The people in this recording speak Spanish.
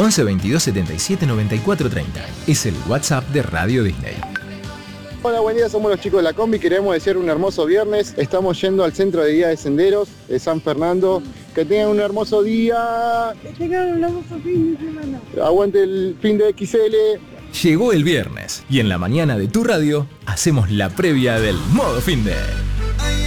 11 22 77 94 30. Es el WhatsApp de Radio Disney. Hola, buen día, somos los chicos de la combi, queremos desear un hermoso viernes, estamos yendo al centro de guía de senderos de San Fernando, que tengan un hermoso día, que tengan un hermoso fin de semana, aguante el fin de XL. Llegó el viernes y en la mañana de tu radio hacemos la previa del Modo Finde.